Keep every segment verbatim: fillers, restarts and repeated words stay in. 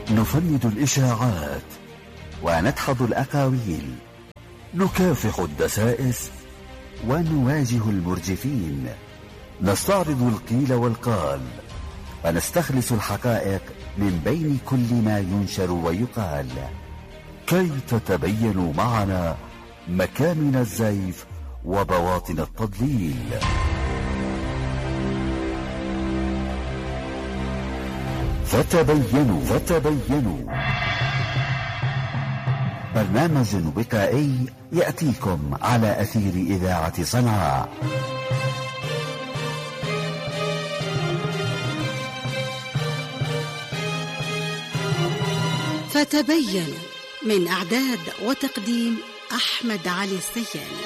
نفند الإشاعات وندحض الأقاويل، نكافح الدسائس ونواجه المرجفين، نستعرض القيل والقال ونستخلص الحقائق من بين كل ما ينشر ويقال، كي تتبينوا معنا مكامن الزيف وبواطن التضليل. فتبينوا فتبينوا برنامج وقائي يأتيكم على أثير إذاعة صنعاء. فتبينوا، من إعداد وتقديم أحمد علي السياني،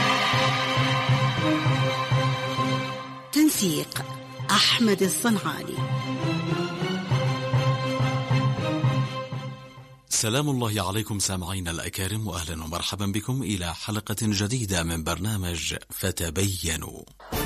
تنسيق أحمد الصنعاني. سلام الله عليكم سامعين الأكارم، وأهلا ومرحبا بكم إلى حلقة جديدة من برنامج فتبينوا.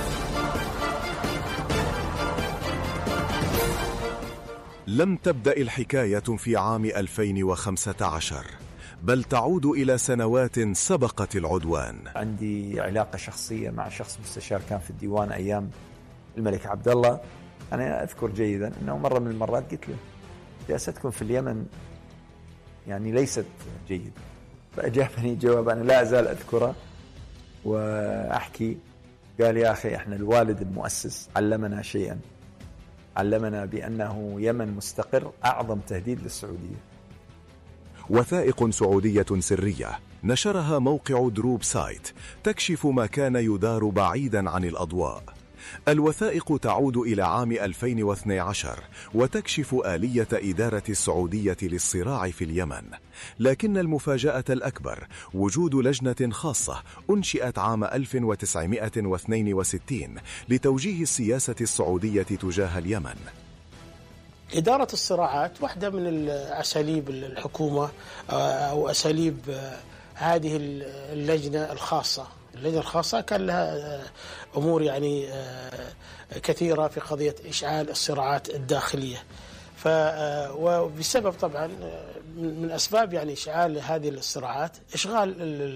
لم تبدأ الحكاية في عام ألفين وخمسة عشر، بل تعود إلى سنوات سبقت العدوان. عندي علاقة شخصية مع شخص مستشار كان في الديوان أيام الملك عبد الله. أنا أذكر جيدا أنه مرة من المرات قلت له سياستكم في اليمن يعني ليست جيدة، فأجابني جواب أنا لا أزال أذكره وأحكي. قال يا أخي إحنا الوالد المؤسس علمنا شيئا، علمنا بأنه يمن مستقر أعظم تهديد للسعودية. وثائق سعودية سرية نشرها موقع دروب سايت تكشف ما كان يدار بعيدا عن الأضواء. الوثائق تعود إلى عام ألفين واثني عشر وتكشف آلية إدارة السعودية للصراع في اليمن، لكن المفاجأة الأكبر وجود لجنة خاصة أنشئت عام ألف وتسعمائة واثنين وستين لتوجيه السياسة السعودية تجاه اليمن. إدارة الصراعات واحدة من أساليب الحكومة أو أساليب هذه اللجنة الخاصة. اللجنة الخاصة كان لها أمور يعني كثيرة في قضية إشعال الصراعات الداخلية، ف وبسبب طبعا من أسباب يعني إشعال هذه الصراعات إشغال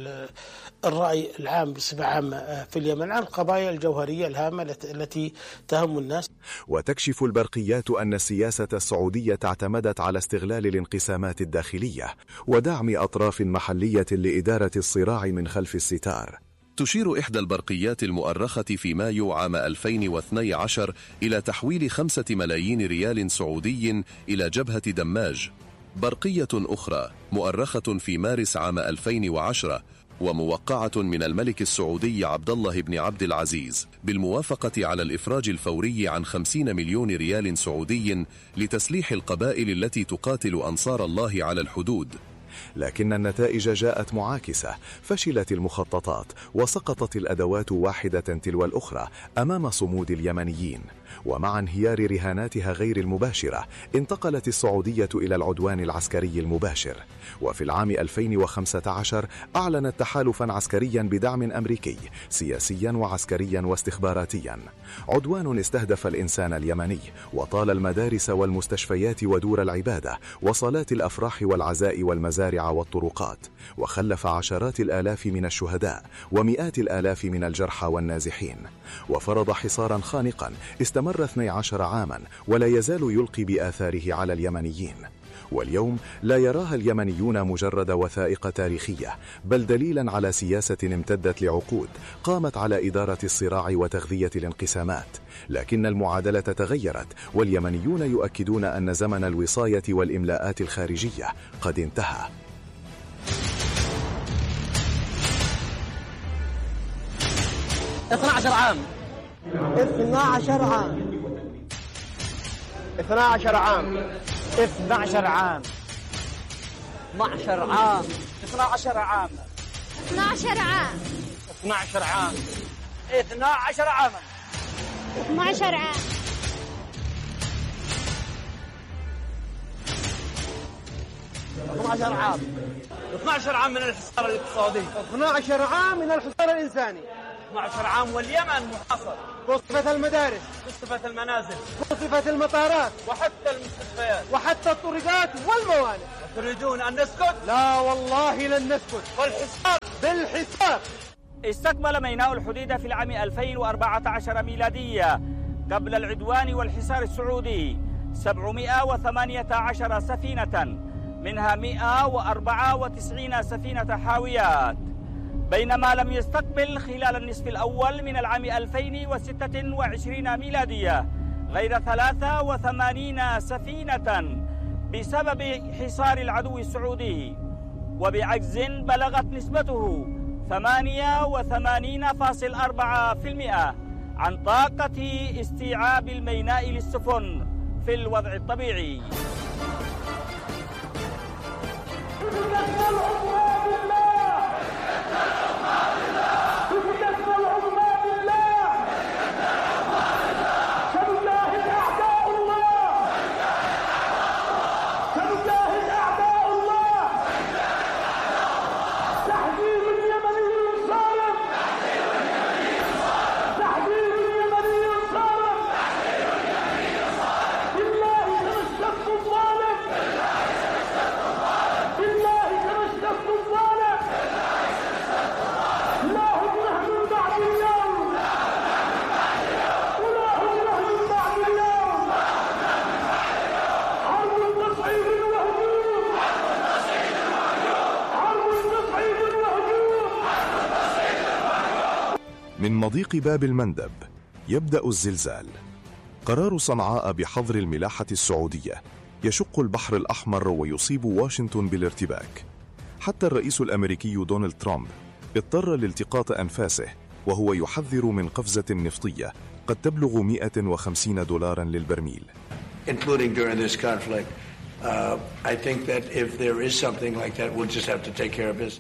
الرأي العام بصفة عامة في اليمن عن القضايا الجوهرية الهامة التي تهم الناس. وتكشف البرقيات أن السياسة السعودية اعتمدت على استغلال الانقسامات الداخلية ودعم أطراف محلية لإدارة الصراع من خلف الستار. تشير إحدى البرقيات المؤرخة في مايو عام ألفين واثني عشر إلى تحويل خمسة ملايين ريال سعودي إلى جبهة دماج. برقية أخرى مؤرخة في مارس عام ألفين وعشرة وموقعة من الملك السعودي عبد الله بن عبد العزيز بالموافقة على الإفراج الفوري عن خمسين مليون ريال سعودي لتسليح القبائل التي تقاتل أنصار الله على الحدود. لكن النتائج جاءت معاكسة، فشلت المخططات وسقطت الأدوات واحدة تلو الأخرى أمام صمود اليمنيين. ومع انهيار رهاناتها غير المباشرة انتقلت السعودية إلى العدوان العسكري المباشر. وفي العام ألفين وخمسة عشر أعلنت تحالفا عسكريا بدعم أمريكي سياسيا وعسكريا واستخباراتيا، عدوان استهدف الإنسان اليمني وطال المدارس والمستشفيات ودور العبادة وصالات الأفراح والعزاء والمزارع والطرقات، وخلف عشرات الآلاف من الشهداء ومئات الآلاف من الجرحى والنازحين، وفرض حصارا خانقا استمر اثني عشر عاما ولا يزال يلقي بآثاره على اليمنيين. واليوم لا يراها اليمنيون مجرد وثائق تاريخية، بل دليلا على سياسة امتدت لعقود قامت على إدارة الصراع وتغذية الانقسامات. لكن المعادلة تغيرت، واليمنيون يؤكدون أن زمن الوصاية والإملاءات الخارجية قد انتهى. اثني عشر عام اثني عشر عام اثني عشر عام اثني عشر عام اثني عشر عام اثني عشر عام اثني عشر عام اثني عشر عام اثني عشر عام اثني عشر عام اثني عشر عام اثني عشر عام من الحصار الاقتصادي، اثني عشر عام من الحصار الإنساني، اثنا عشر عام واليمن محاصر. قصفت المدارس، قصفت المنازل، قصفت المطارات، وحتى المستشفيات، وحتى الطرقات والموانئ. تريدون أن نسكت؟ لا والله لن نسكت. والحساب بالحساب. استكمل ميناء الحديدة في العام ألفين وأربعة عشر ميلادية قبل العدوان والحصار السعودي سبعمائة وثمانية عشر سفينة، منها مئة وأربعة وتسعين سفينة حاويات، بينما لم يستقبل خلال النصف الأول من العام ألفين وستة وعشرين ميلادية غير ثلاثة وثمانين سفينة بسبب حصار العدو السعودي، وبعجز بلغت نسبته ثمانية وثمانين فاصلة أربعة بالمئة عن طاقة استيعاب الميناء للسفن في الوضع الطبيعي. من مضيق باب المندب يبدأ الزلزال. قرار صنعاء بحظر الملاحة السعودية يشق البحر الأحمر ويصيب واشنطن بالارتباك. حتى الرئيس الأمريكي دونالد ترامب اضطر لالتقاط أنفاسه وهو يحذر من قفزة نفطية قد تبلغ مئة وخمسين دولارا للبرميل. Including during this conflict, uh, I think that if there is something like that, we'll just have to take care of business.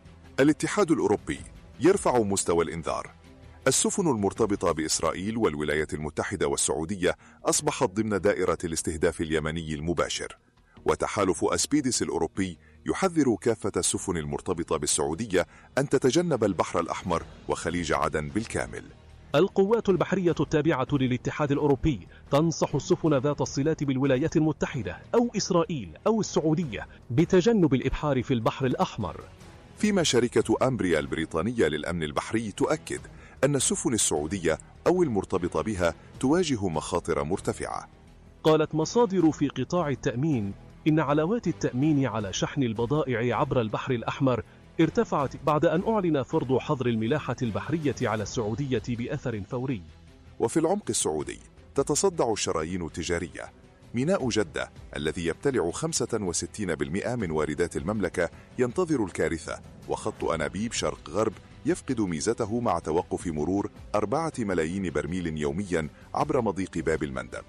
الاتحاد الأوروبي يرفع مستوى الإنذار. السفن المرتبطة بإسرائيل والولايات المتحدة والسعودية أصبحت ضمن دائرة الاستهداف اليمني المباشر، وتحالف أسبيدس الأوروبي يحذر كافة السفن المرتبطة بالسعودية أن تتجنب البحر الأحمر وخليج عدن بالكامل. القوات البحرية التابعة للاتحاد الأوروبي تنصح السفن ذات الصلات بالولايات المتحدة أو إسرائيل أو السعودية بتجنب الإبحار في البحر الأحمر. فيما شركة أمبريا البريطانية للأمن البحري تؤكد أن السفن السعودية أو المرتبطة بها تواجه مخاطر مرتفعة. قالت مصادر في قطاع التأمين إن علاوات التأمين على شحن البضائع عبر البحر الأحمر ارتفعت بعد أن أعلن فرض حظر الملاحة البحرية على السعودية بأثر فوري. وفي العمق السعودي تتصدع الشرايين التجارية. ميناء جدة الذي يبتلع خمسة وستين بالمئة من واردات المملكة ينتظر الكارثة، وخط أنابيب شرق غرب يفقد ميزته مع توقف مرور أربعة ملايين برميل يوميا عبر مضيق باب المندب.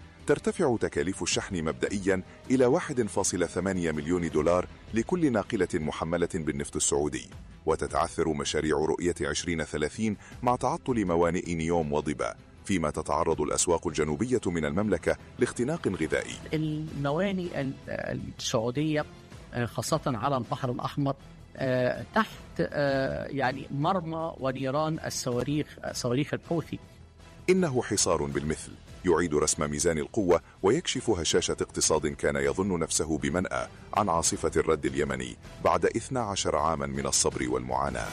ترتفع تكاليف الشحن مبدئيا إلى واحد فاصلة ثمانية مليون دولار لكل ناقلة محملة بالنفط السعودي، وتتعثر مشاريع رؤية عشرين ثلاثين مع تعطل موانئ نيوم وضبا، فيما تتعرض الأسواق الجنوبية من المملكة لاختناق غذائي. الموانئ السعودية خاصة على البحر الأحمر تحت يعني مرمى ونيران الصواريخ صواريخ الحوثي. إنه حصار بالمثل يعيد رسم ميزان القوة ويكشف هشاشة اقتصاد كان يظن نفسه بمنأى عن عاصفة الرد اليمني بعد اثني عشر عاما من الصبر والمعاناة.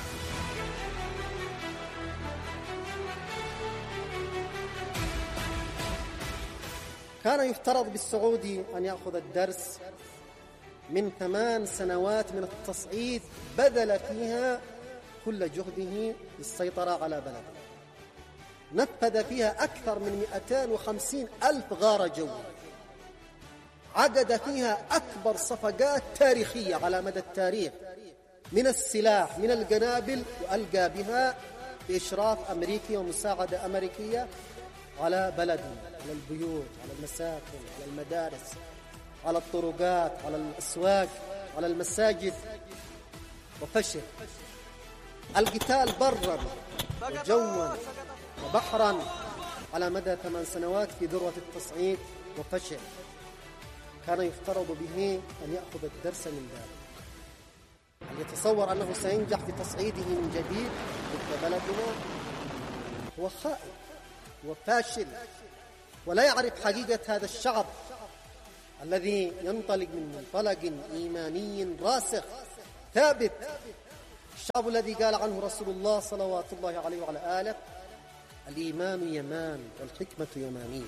كان يفترض بالسعودي أن يأخذ الدرس من ثمان سنوات من التصعيد بذل فيها كل جهده للسيطرة على بلده. نفذ فيها أكثر من مئتين وخمسين ألف غارة جوية، عقد فيها أكبر صفقات تاريخية على مدى التاريخ من السلاح من القنابل، وألقى بها بإشراف أمريكي ومساعدة أمريكية على بلده، على البيوت، على المساكن، على المدارس، على الطرقات، على الأسواق، على المساجد، وفشل. القتال برا وجوا وبحرا على مدى ثمان سنوات في ذروة التصعيد وفشل. كان يفترض به أن يأخذ الدرس من ذلك. هل يتصور أنه سينجح في تصعيده من جديد ضد بلدنا هو خائن وفاشل ولا يعرف حقيقة هذا الشعب الذي ينطلق من منطلق إيماني راسخ ثابت، الشعب الذي قال عنه رسول الله صلوات الله عليه وعلى آله: الإيمان يمان والحكمة يمانية.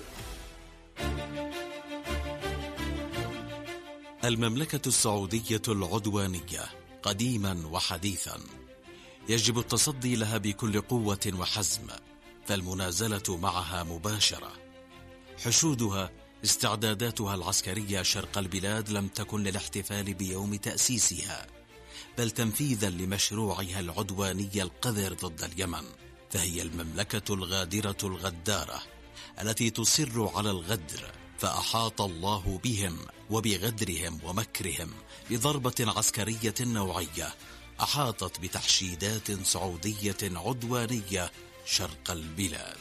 المملكة السعودية العدوانية قديما وحديثا يجب التصدي لها بكل قوة وحزم، فالمنازلة معها مباشرة. حشودها استعداداتها العسكرية شرق البلاد لم تكن للاحتفال بيوم تأسيسها، بل تنفيذا لمشروعها العدواني القذر ضد اليمن، فهي المملكة الغادرة الغدارة التي تصر على الغدر، فأحاط الله بهم وبغدرهم ومكرهم بضربة عسكرية نوعية أحاطت بتحشيدات سعودية عدوانية شرق البلاد.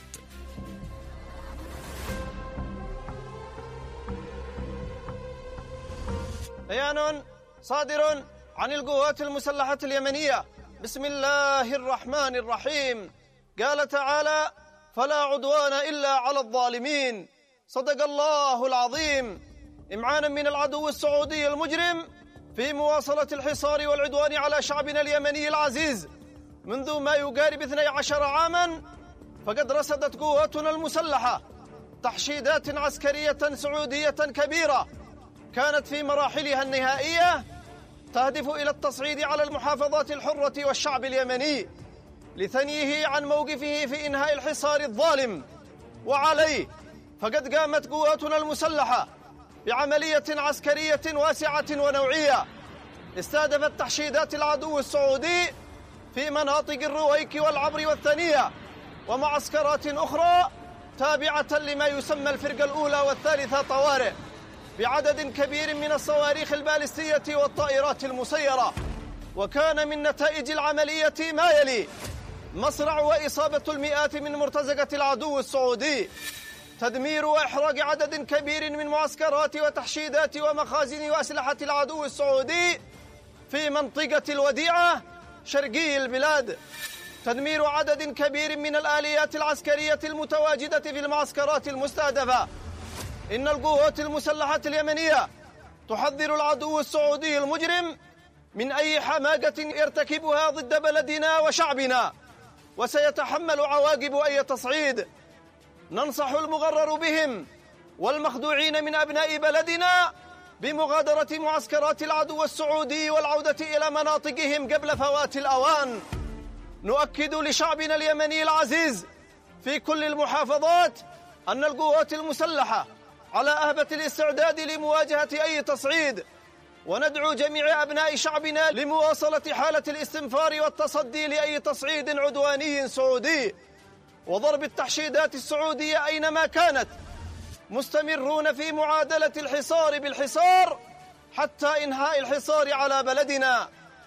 بيان صادر عن القوات المسلحة اليمنية بسم الله الرحمن الرحيم. قال تعالى: فلا عدوان إلا على الظالمين. صدق الله العظيم. إمعانا من العدو السعودي المجرم في مواصلة الحصار والعدوان على شعبنا اليمني العزيز منذ ما يقارب اثني عشر عاما، فقد رصدت قواتنا المسلحة تحشيدات عسكرية سعودية كبيرة كانت في مراحلها النهائية تهدف إلى التصعيد على المحافظات الحرة والشعب اليمني لثنيه عن موقفه في إنهاء الحصار الظالم. وعليه فقد قامت قواتنا المسلحة بعملية عسكرية واسعة ونوعية استهدفت تحشيدات العدو السعودي في مناطق الرويك والعبر والثنية ومعسكرات أخرى تابعة لما يسمى الفرقة الأولى والثالثة طوارئ بعدد كبير من الصواريخ البالستية والطائرات المسيرة. وكان من نتائج العملية ما يلي: مصرع وإصابة المئات من مرتزقة العدو السعودي، تدمير وإحراق عدد كبير من معسكرات وتحشيدات ومخازن وأسلحة العدو السعودي في منطقة الوديعة شرقي البلاد، تدمير عدد كبير من الآليات العسكرية المتواجدة في المعسكرات المستهدفة. إن القوات المسلحة اليمنية تحذر العدو السعودي المجرم من أي حماقة يرتكبها ضد بلدنا وشعبنا، وسيتحمل عواقب أي تصعيد. ننصح المغرر بهم والمخدوعين من أبناء بلدنا بمغادرة معسكرات العدو السعودي والعودة إلى مناطقهم قبل فوات الأوان. نؤكد لشعبنا اليمني العزيز في كل المحافظات أن القوات المسلحة على أهبة الاستعداد لمواجهة أي تصعيد، وندعو جميع أبناء شعبنا لمواصلة حالة الاستنفار والتصدي لأي تصعيد عدواني سعودي وضرب التحشيدات السعودية أينما كانت، مستمرون في معادلة الحصار بالحصار حتى إنهاء الحصار على بلدنا.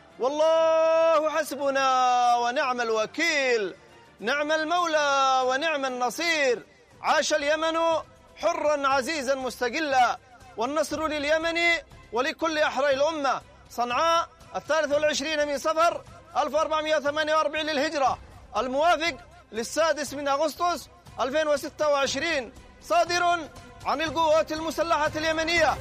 والله حسبنا ونعم الوكيل، نعم المولى ونعم النصير. عاش اليمن حرا عزيزا مستقلا، والنصر لليمن ولكل أحرار الأمة. صنعاء الثالث والعشرين من صفر ألف وأربعمائة وثمانية وأربعين للهجرة، الموافق للسادس من أغسطس ألفين وستة وعشرين، صادر عن القوات المسلحة اليمنية.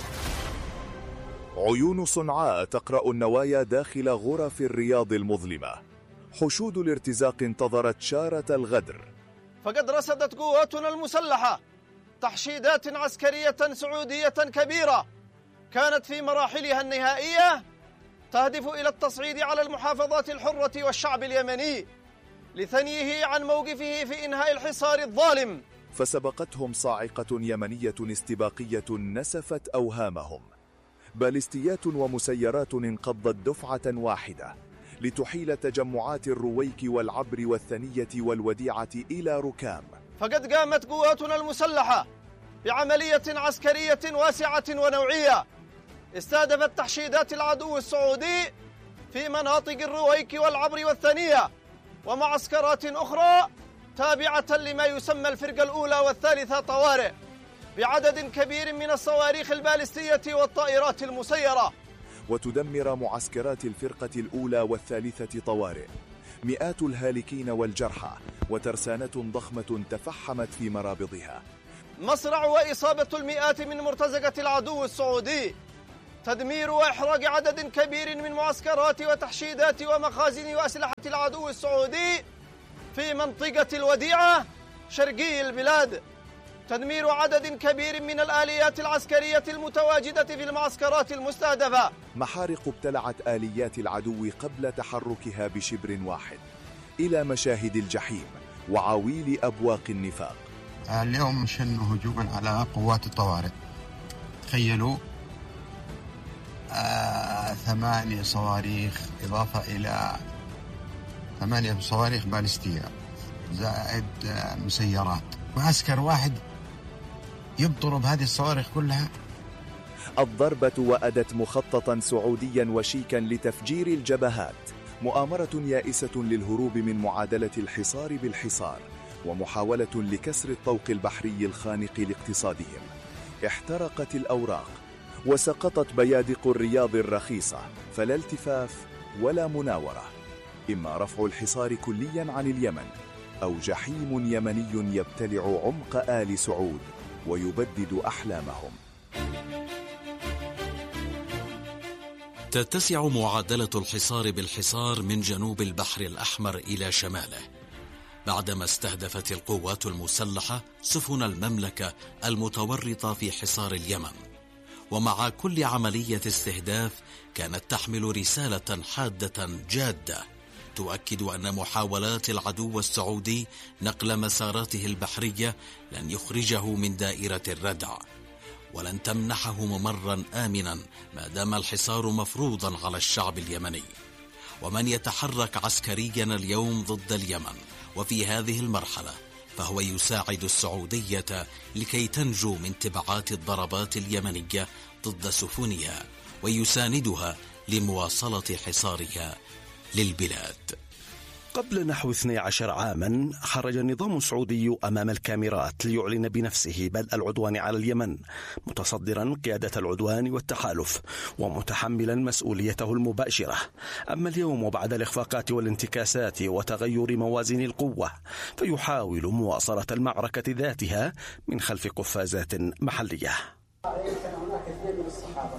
عيون صنعاء تقرأ النوايا داخل غرف الرياض المظلمة. حشود الارتزاق انتظرت شارة الغدر. فقد رصدت قواتنا المسلحة تحشيدات عسكرية سعودية كبيرة كانت في مراحلها النهائية تهدف إلى التصعيد على المحافظات الحرة والشعب اليمني لثنيه عن موقفه في إنهاء الحصار الظالم. فسبقتهم صاعقة يمنية استباقية نسفت أوهامهم. باليستيات ومسيرات انقضت دفعة واحدة لتحيل تجمعات الرويك والعبر والثنية والوديعة إلى ركام. فقد قامت قواتنا المسلحة بعملية عسكرية واسعة ونوعية استهدفت تحشيدات العدو السعودي في مناطق الرويك والعبر والثنية ومعسكرات أخرى تابعة لما يسمى الفرقة الأولى والثالثة طوارئ بعدد كبير من الصواريخ البالستية والطائرات المسيرة، وتدمر معسكرات الفرقة الأولى والثالثة طوارئ مئات الهالكين والجرحى وترسانة ضخمة تفحمت في مرابضها. مصرع وإصابة المئات من مرتزقة العدو السعودي، تدمير وإحراق عدد كبير من معسكرات وتحشيدات ومخازن وأسلحة العدو السعودي في منطقة الوديعة شرقي البلاد، تدمير عدد كبير من الآليات العسكرية المتواجدة في المعسكرات المستهدفة. محارق ابتلعت آليات العدو قبل تحركها بشبر واحد إلى مشاهد الجحيم وعويل أبواق النفاق. اليوم شنوا هجوما على قوات الطوارئ، تخيلوا آه ثمانية صواريخ إضافة إلى ثمانية صواريخ باليستية زائد آه مسيرات، معسكر واحد يضرب هذه الصواريخ كلها. الضربة وأدت مخططا سعوديا وشيكا لتفجير الجبهات، مؤامرة يائسة للهروب من معادلة الحصار بالحصار، ومحاولة لكسر الطوق البحري الخانق لاقتصادهم. احترقت الأوراق وسقطت بيادق الرياض الرخيصة، فلا التفاف ولا مناورة، إما رفع الحصار كليا عن اليمن أو جحيم يمني يبتلع عمق آل سعود ويبدد أحلامهم. تتسع معادلة الحصار بالحصار من جنوب البحر الأحمر إلى شماله، بعدما استهدفت القوات المسلحة سفن المملكة المتورطة في حصار اليمن. ومع كل عملية استهداف كانت تحمل رسالة حادة جادة تؤكد أن محاولات العدو السعودي نقل مساراته البحرية لن يخرجه من دائرة الردع، ولن تمنحه ممرا آمنا ما دام الحصار مفروضا على الشعب اليمني. ومن يتحرك عسكريا اليوم ضد اليمن وفي هذه المرحلة فهو يساعد السعودية لكي تنجو من تبعات الضربات اليمنية ضد سفنها، ويساندها لمواصلة حصارها للبلاد. قبل نحو اثني عشر عاما خرج النظام السعودي أمام الكاميرات ليعلن بنفسه بدء العدوان على اليمن، متصدرا قيادة العدوان والتحالف ومتحملا مسؤوليته المباشرة. أما اليوم وبعد الإخفاقات والانتكاسات وتغير موازين القوة فيحاول مواصلة المعركة ذاتها من خلف قفازات محلية. كان هناك اثنين من الصحابة،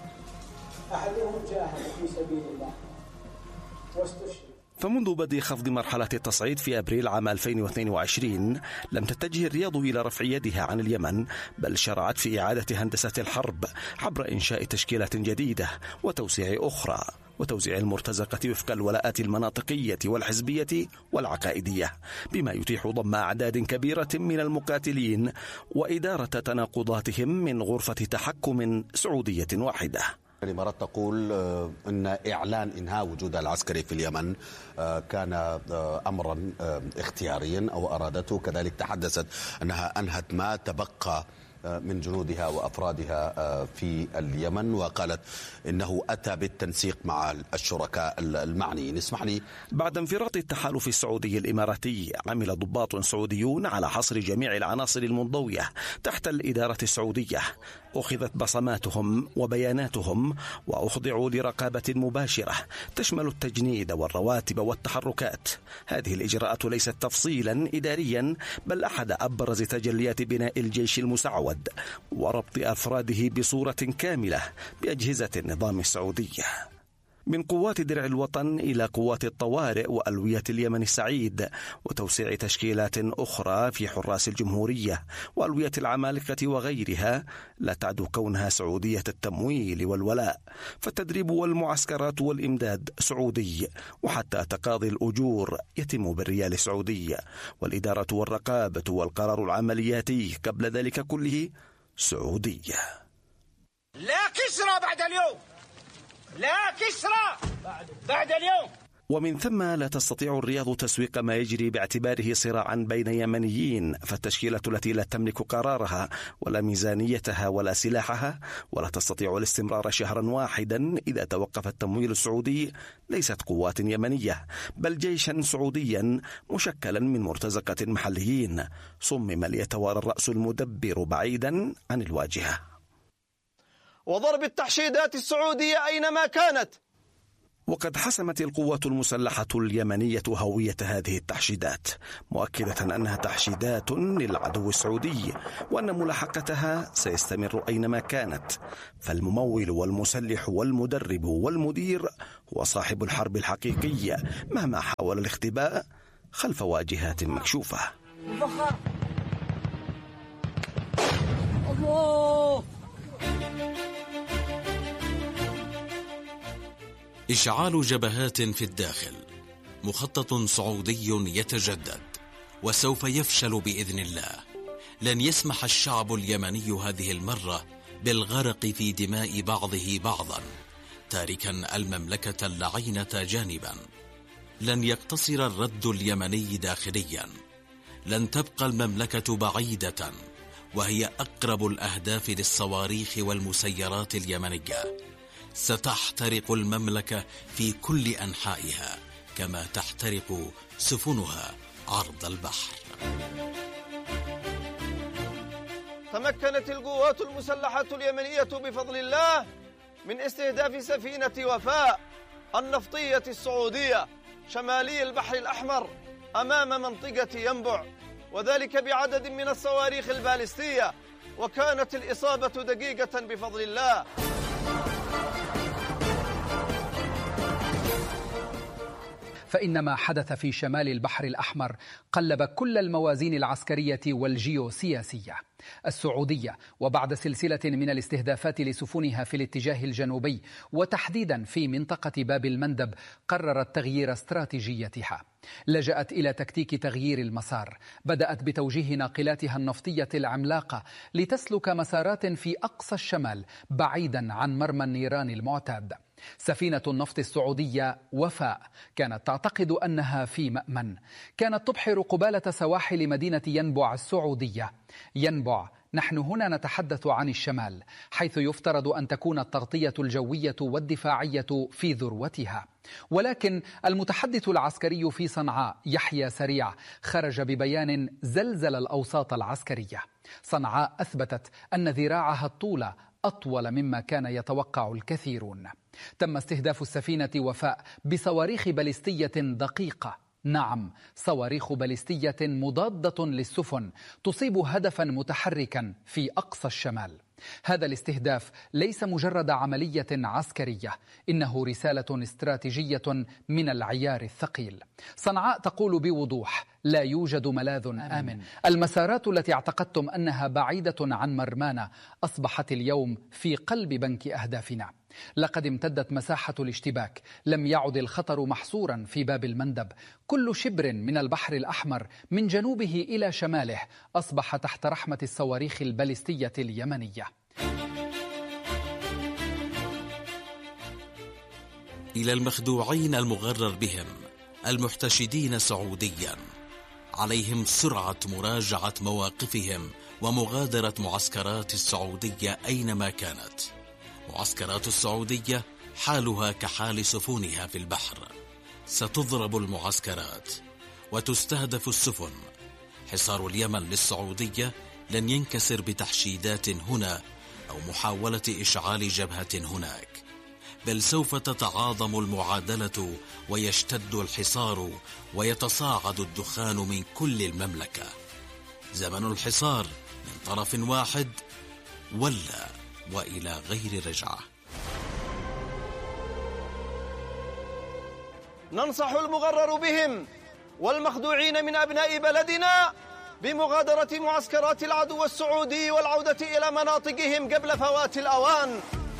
أحدهم جاهد في سبيل الله واستشهد. فمنذ بدء خفض مرحلة التصعيد في أبريل عام ألفين واثنين وعشرين لم تتجه الرياض إلى رفع يدها عن اليمن، بل شرعت في إعادة هندسة الحرب عبر إنشاء تشكيلات جديدة وتوسيع أخرى، وتوزيع المرتزقة وفق الولاءات المناطقية والحزبية والعقائدية، بما يتيح ضم أعداد كبيرة من المقاتلين وإدارة تناقضاتهم من غرفة تحكم سعودية واحدة. الإمارات تقول أن إعلان إنهاء وجودها العسكري في اليمن كان أمرا اختياريا أو أرادته، كذلك تحدثت أنها أنهت ما تبقى من جنودها وأفرادها في اليمن، وقالت إنه أتى بالتنسيق مع الشركاء المعنيين. اسمح لي. بعد انفراط التحالف السعودي الإماراتي عمل ضباط سعوديون على حصر جميع العناصر المنضوية تحت الإدارة السعودية، أخذت بصماتهم وبياناتهم وأخضعوا لرقابة مباشرة تشمل التجنيد والرواتب والتحركات. هذه الإجراءات ليست تفصيلا إداريا، بل أحد أبرز تجليات بناء الجيش المسعود وربط أفراده بصورة كاملة بأجهزة النظام السعودي، من قوات درع الوطن إلى قوات الطوارئ وألوية اليمن السعيد، وتوسيع تشكيلات أخرى في حراس الجمهورية وألوية العمالقة وغيرها لا تعد كونها سعودية التمويل والولاء، فالتدريب والمعسكرات والإمداد سعودي، وحتى تقاضي الأجور يتم بالريال السعودي، والإدارة والرقابة والقرار العملياتي قبل ذلك كله سعودية. لا كسرى بعد اليوم، لا كسرى بعد اليوم. ومن ثم لا تستطيع الرياض تسويق ما يجري باعتباره صراعا بين يمنيين، فالتشكيلة التي لا تملك قرارها ولا ميزانيتها ولا سلاحها ولا تستطيع الاستمرار شهرا واحدا إذا توقف التمويل السعودي ليست قوات يمنية، بل جيشا سعوديا مشكلا من مرتزقة محليين صمم ليتوارى الرأس المدبر بعيدا عن الواجهة. وضرب التحشيدات السعودية أينما كانت وقد حسمت القوات المسلحة اليمنية هوية هذه التحشيدات، مؤكدة أنها تحشيدات للعدو السعودي، وأن ملاحقتها سيستمر أينما كانت، فالممول والمسلح والمدرب والمدير هو صاحب الحرب الحقيقي مهما حاول الاختباء خلف واجهات مكشوفة. الله. إشعال جبهات في الداخل، مخطط سعودي يتجدد وسوف يفشل بإذن الله. لن يسمح الشعب اليمني هذه المرة بالغرق في دماء بعضه بعضا، تاركا المملكة اللعينة جانبا. لن يقتصر الرد اليمني داخليا، لن تبقى المملكة بعيدة وهي أقرب الأهداف للصواريخ والمسيرات اليمنية. ستحترق المملكة في كل أنحائها كما تحترق سفنها عرض البحر. تمكنت القوات المسلحة اليمنية بفضل الله من استهداف سفينة وفاء النفطية السعودية شمالي البحر الأحمر أمام منطقة ينبع، وذلك بعدد من الصواريخ البالستية، وكانت الإصابة دقيقة بفضل الله. فإن ما حدث في شمال البحر الأحمر قلب كل الموازين العسكرية والجيوسياسية. السعودية وبعد سلسلة من الاستهدافات لسفنها في الاتجاه الجنوبي وتحديدا في منطقة باب المندب قررت تغيير استراتيجيتها. لجأت إلى تكتيك تغيير المسار، بدأت بتوجيه ناقلاتها النفطية العملاقة لتسلك مسارات في أقصى الشمال بعيدا عن مرمى النيران المعتاد. سفينة النفط السعودية وفاء كانت تعتقد أنها في مأمن، كانت تبحر قبالة سواحل مدينة ينبع السعودية. ينبع، نحن هنا نتحدث عن الشمال، حيث يفترض أن تكون التغطية الجوية والدفاعية في ذروتها. ولكن المتحدث العسكري في صنعاء يحيى سريع خرج ببيان زلزل الأوساط العسكرية. صنعاء أثبتت أن ذراعها الطولة أطول مما كان يتوقع الكثيرون. تم استهداف السفينة وفاء بصواريخ باليستية دقيقة، نعم صواريخ باليستية مضادة للسفن تصيب هدفا متحركا في أقصى الشمال. هذا الاستهداف ليس مجرد عملية عسكرية، إنه رسالة استراتيجية من العيار الثقيل. صنعاء تقول بوضوح: لا يوجد ملاذ آمن. المسارات التي اعتقدتم أنها بعيدة عن مرمانا أصبحت اليوم في قلب بنك أهدافنا. لقد امتدت مساحة الاشتباك، لم يعد الخطر محصورا في باب المندب. كل شبر من البحر الأحمر من جنوبه إلى شماله أصبح تحت رحمة الصواريخ الباليستية اليمنية. إلى المخدوعين المغرر بهم المحتشدين سعوديا، عليهم سرعة مراجعة مواقفهم ومغادرة معسكرات السعودية أينما كانت. معسكرات السعودية حالها كحال سفنها في البحر، ستضرب المعسكرات وتستهدف السفن. حصار اليمن للسعودية لن ينكسر بتحشيدات هنا أو محاولة إشعال جبهة هناك، بل سوف تتعاظم المعادلة ويشتد الحصار ويتصاعد الدخان من كل المملكة. زمن الحصار من طرف واحد ولا وإلى غير رجعة. ننصح المغرر بهم والمخدوعين من أبناء بلدنا بمغادرة معسكرات العدو السعودي والعودة إلى مناطقهم قبل فوات الأوان.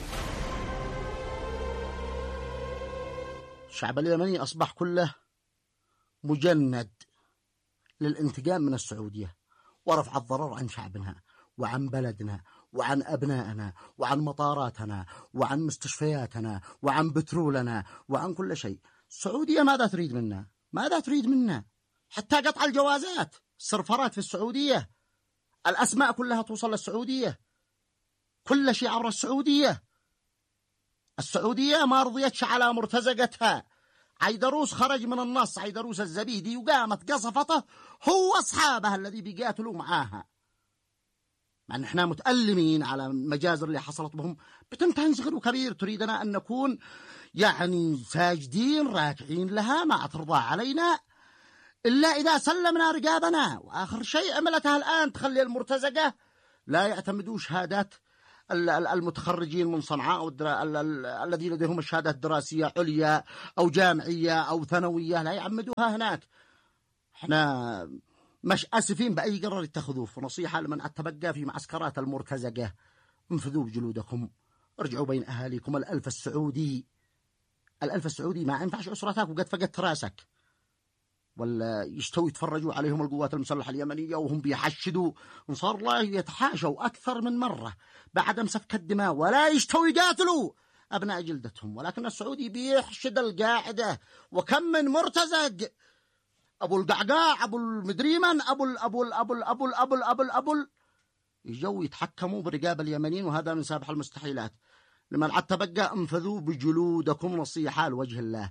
الشعب اليمني أصبح كله مجند للانتقام من السعودية ورفع الضرر عن شعبنا وعن بلدنا وعن أبنائنا وعن مطاراتنا وعن مستشفياتنا وعن بترولنا وعن كل شيء. السعودية ماذا تريد منا؟ ماذا تريد منا؟ حتى قطع الجوازات، السرفرات في السعودية، الأسماء كلها توصل للسعودية، كل شيء عبر السعودية. السعودية ما رضيتش على مرتزقتها. عيدروس خرج من النص، عيدروس الزبيدي، وقامت قصفته هو أصحابه الذي بيقاتلوا معاها. مع أن احنا متألمين على المجازر اللي حصلت بهم، بتنتهي صغير وكبير تريدنا أن نكون يعني ساجدين راكعين لها، ما ترضى علينا إلا إذا سلمنا رقابنا. وآخر شيء عملتها الآن تخلي المرتزقة لا يعتمدوا شهادات المتخرجين من صنعاء الذين لديهم الشهادات الدراسية عليا أو جامعية أو ثانوية، لا يعمدوها هناك. احنا مش آسفين بأي قرار يتخذوه. نصيحة لمن أتبقى في معسكرات المرتزقة: انفذوا بجلودكم، ارجعوا بين أهاليكم. الألف السعودي الألف السعودي ما ينفعش أسرتك وقد فقدت راسك، ولا يشتوا يتفرجوا عليهم القوات المسلحة اليمنية وهم بيحشدوا، صار الله يتحاشوا أكثر من مرة بعدم سفك الدماء، ولا يشتوا يقاتلوا أبناء جلدتهم. ولكن السعودي بيحشد القاعدة، وكم من مرتزق أبو القعقاع أبو المدريمن أبو ال أبو ال أبو ال أبو ال أبو ال أبو ال أبو ال يجوا يتحكموا برقاب اليمنيين، وهذا من سابح المستحيلات. لمن عاد تبقى انفذوا بجلودكم، نصيحة لوجه الله.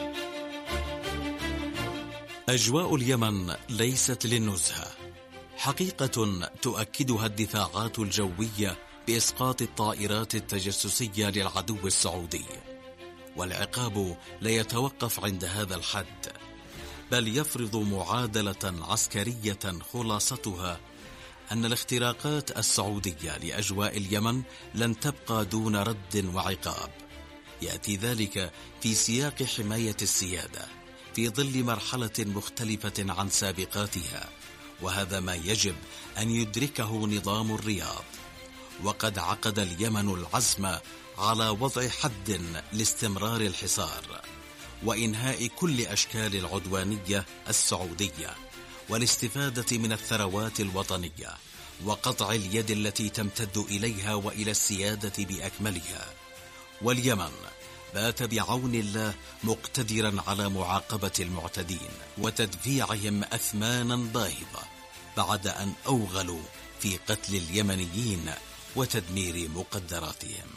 أجواء اليمن ليست للنزهة، حقيقة تؤكدها الدفاعات الجوية بإسقاط الطائرات التجسسية للعدو السعودي. والعقاب لا يتوقف عند هذا الحد، بل يفرض معادلة عسكرية خلاصتها أن الاختراقات السعودية لأجواء اليمن لن تبقى دون رد وعقاب. يأتي ذلك في سياق حماية السيادة في ظل مرحلة مختلفة عن سابقاتها، وهذا ما يجب أن يدركه نظام الرياض. وقد عقد اليمن العزم على وضع حد لاستمرار الحصار وإنهاء كل أشكال العدوانية السعودية، والاستفادة من الثروات الوطنية، وقطع اليد التي تمتد إليها وإلى السيادة بأكملها. واليمن بات بعون الله مقتدرا على معاقبة المعتدين وتدفيعهم أثمانا باهظة بعد أن أوغلوا في قتل اليمنيين وتدمير مقدراتهم.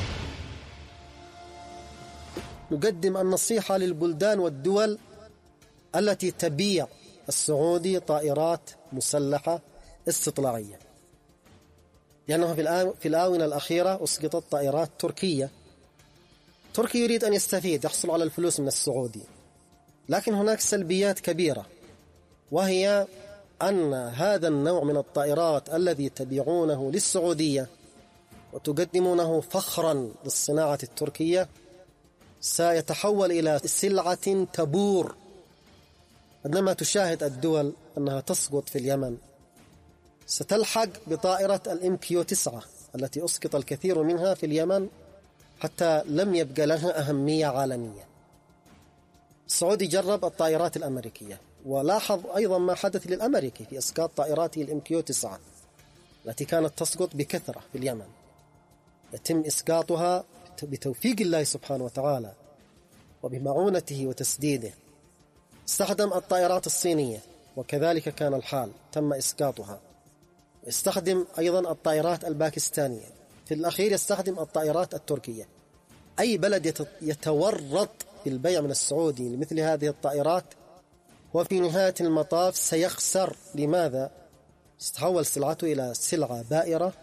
نقدم النصيحة للبلدان والدول التي تبيع السعودي طائرات مسلحة استطلاعية، لأنه في الآونة الأخيرة أسقطت طائرات تركية. تركيا يريد أن يستفيد، يحصل على الفلوس من السعودي، لكن هناك سلبيات كبيرة، وهي أن هذا النوع من الطائرات الذي تبيعونه للسعودية وتقدمونه فخرا للصناعة التركية سيتحول إلى سلعة تبور. عندما تشاهد الدول أنها تسقط في اليمن، ستلحق بطائرة الام كيو تسعة التي أسقط الكثير منها في اليمن حتى لم يبقى لها أهمية عالمية. السعودي جرب الطائرات الأمريكية، ولاحظ أيضا ما حدث للأمريكي في إسقاط طائراته الام كيو تسعة التي كانت تسقط بكثرة في اليمن، يتم إسقاطها بتوفيق الله سبحانه وتعالى وبمعونته وتسديده. استخدم الطائرات الصينية وكذلك كان الحال، تم إسقاطها. استخدم أيضا الطائرات الباكستانية، في الأخير يستخدم الطائرات التركية. أي بلد يتورط في البيع من السعودي لمثل هذه الطائرات وفي نهاية المطاف سيخسر. لماذا؟ ستتحول سلعته إلى سلعة بائرة،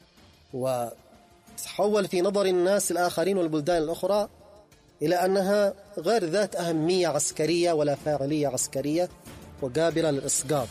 وتتحول في نظر الناس الآخرين والبلدان الأخرى إلى أنها غير ذات أهمية عسكرية ولا فاعلية عسكرية وقابلة للإسقاط.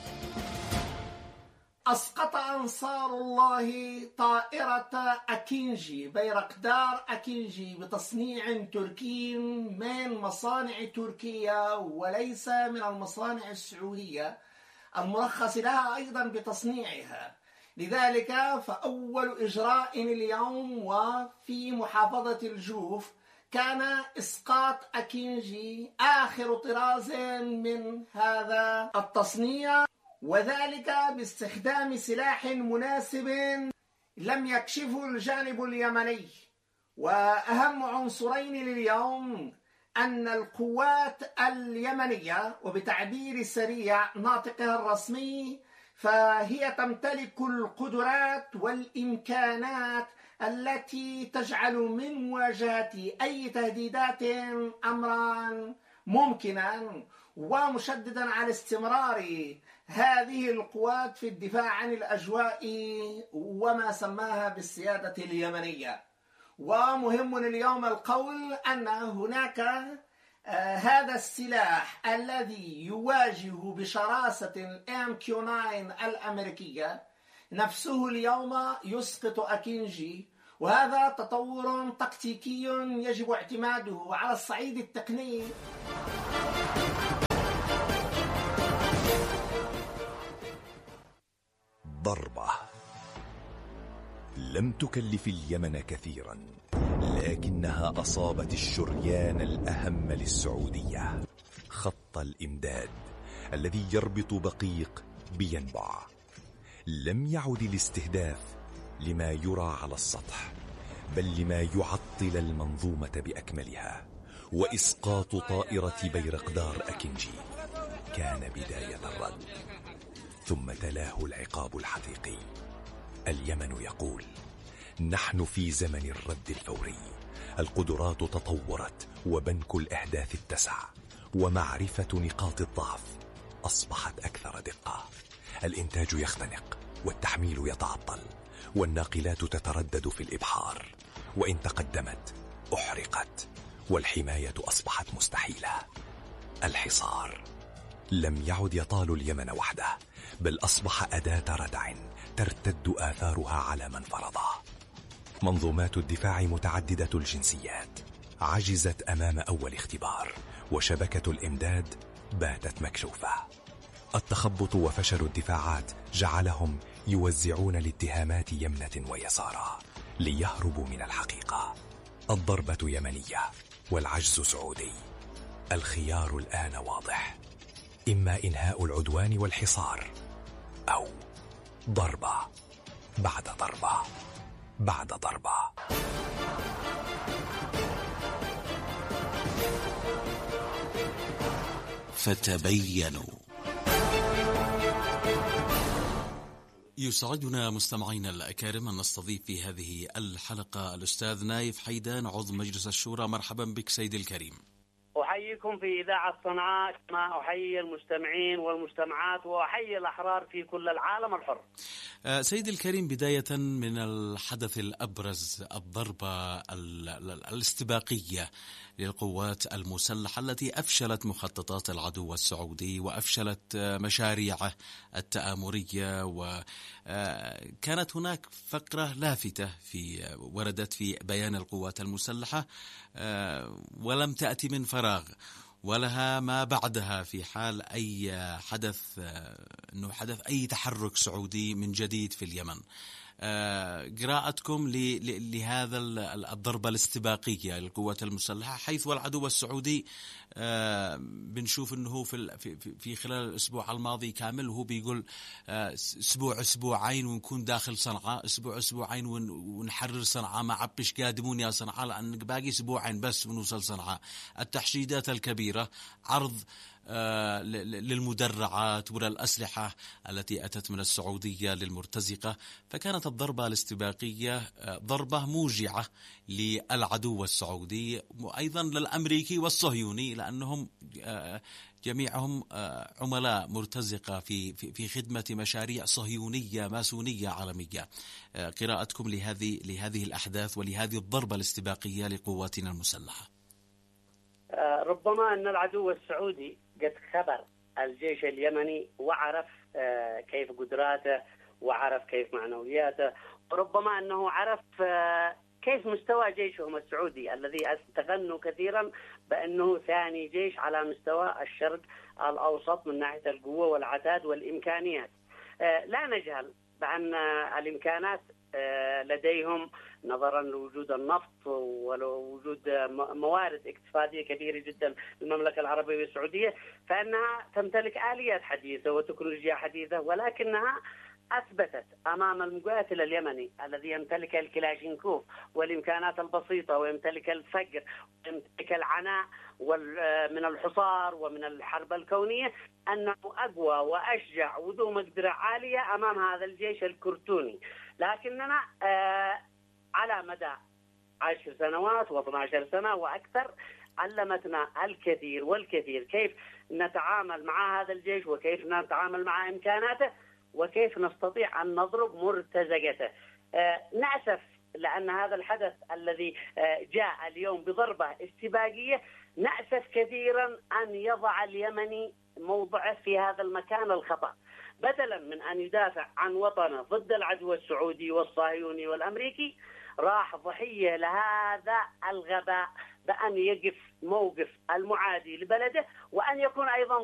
أسقط أنصار الله طائرة أكينجي بيرقدار أكينجي بتصنيع تركي من مصانع تركية وليس من المصانع السعودية المرخص لها أيضا بتصنيعها. لذلك فأول إجراء اليوم وفي محافظة الجوف كان إسقاط أكينجي آخر طراز من هذا التصنيع، وذلك باستخدام سلاح مناسب لم يكشفه الجانب اليمني. وأهم عنصرين لليوم أن القوات اليمنية وبتعبير سريع ناطقها الرسمي فهي تمتلك القدرات والإمكانات التي تجعل من مواجهة أي تهديدات أمرا ممكنا، ومشددا على استمرار هذه القوات في الدفاع عن الأجواء وما سماها بالسيادة اليمنية. ومهم اليوم القول أن هناك آه هذا السلاح الذي يواجه بشراسة الإم كيو تسعة الأمريكية نفسه اليوم يسقط أكينجي، وهذا تطور تكتيكي يجب اعتماده على الصعيد التقني. ضربة لم تكلف اليمن كثيرا، لكنها أصابت الشريان الأهم للسعودية، خط الإمداد الذي يربط بقيق بينبع. لم يعد الاستهداف لما يرى على السطح، بل لما يعطل المنظومة بأكملها، وإسقاط طائرة بيرقدار أكينجي كان بداية الرد. ثم تلاه العقاب الحقيقي. اليمن يقول: نحن في زمن الرد الفوري، القدرات تطورت وبنك الأهداف اتسع، ومعرفة نقاط الضعف أصبحت أكثر دقة. الإنتاج يختنق والتحميل يتعطل، والناقلات تتردد في الإبحار، وإن تقدمت أحرقت، والحماية أصبحت مستحيلة. الحصار لم يعد يطال اليمن وحده، بل أصبح أداة ردع ترتد آثارها على من فرضه. منظومات الدفاع متعددة الجنسيات عجزت أمام أول اختبار، وشبكة الإمداد باتت مكشوفة. التخبط وفشل الدفاعات جعلهم يوزعون الاتهامات يمنة ويسارا ليهربوا من الحقيقة. الضربة يمنية والعجز سعودي. الخيار الآن واضح: إما إنهاء العدوان والحصار، أو ضربة بعد ضربة بعد ضربة. فتبينوا. يسعدنا مستمعينا الأكارم أن نستضيف في هذه الحلقة الأستاذ نايف حيدان، عضو مجلس الشورى. مرحبا بك سيد الكريم. أحييكم في إذاعة صنعاء كما أحيي المستمعين والمجتمعات، وأحيي الأحرار في كل العالم الحر. سيد الكريم، بداية من الحدث الأبرز، الضربة الاستباقية للقوات المسلحة التي أفشلت مخططات العدو السعودي وأفشلت مشاريعه التآمرية، وكانت هناك فقرة لافتة في وردت في بيان القوات المسلحة ولم تأتي من فراغ، ولها ما بعدها في حال أي حدث أنه حدث أي تحرك سعودي من جديد في اليمن. قراءتكم لهذا الضربة الاستباقية للقوات المسلحة، حيث والعدو السعودي بنشوف أنه في في خلال الأسبوع الماضي كامل وهو بيقول أسبوع أسبوعين ونكون داخل صنعاء، أسبوع أسبوعين ونحرر صنعاء، ما عبش قادمون يا صنعاء لأن باقي أسبوعين بس ونوصل صنعاء. التحشيدات الكبيرة، عرض للمدرعات وللأسلحة التي أتت من السعودية للمرتزقة. فكانت الضربة الاستباقية ضربة موجعة للعدو السعودي وأيضا للأمريكي والصهيوني، لأنهم جميعهم عملاء مرتزقة في في خدمة مشاريع صهيونية ماسونية عالمية. قراءتكم لهذه لهذه الأحداث ولهذه الضربة الاستباقية لقواتنا المسلحة؟ ربما أن العدو السعودي قد خبر الجيش اليمني وعرف كيف قدراته وعرف كيف معنوياته، وربما أنه عرف كيف مستوى جيشهم السعودي الذي استغنوا كثيرا بأنه ثاني جيش على مستوى الشرق الأوسط من ناحية القوة والعتاد والإمكانيات. لا نجهل بأن الإمكانات لديهم نظرا لوجود النفط ولوجود موارد اقتصادية كبيرة جدا للمملكة العربية السعودية، فإنها تمتلك آليات حديثة وتكنولوجيا حديثة، ولكنها أثبتت أمام المقاتل اليمني الذي يمتلك الكلاشينكوف والإمكانات البسيطة ويمتلك الفقر ويمتلك العناء من الحصار ومن الحرب الكونية أنه أقوى وأشجع وذو مقدرة عالية أمام هذا الجيش الكرتوني. لكننا آه على مدى عشر سنوات واثنى عشر سنة وأكثر علمتنا الكثير والكثير كيف نتعامل مع هذا الجيش وكيف نتعامل مع إمكاناته وكيف نستطيع أن نضرب مرتزقته. آه نأسف لأن هذا الحدث الذي آه جاء اليوم بضربة استباقية، نأسف كثيرا أن يضع اليمني موضعه في هذا المكان الخطأ، بدلا من أن يدافع عن وطنه ضد العدو السعودي والصهيوني والأمريكي، راح ضحية لهذا الغباء بأن يقف موقف المعادي لبلده، وأن يكون أيضا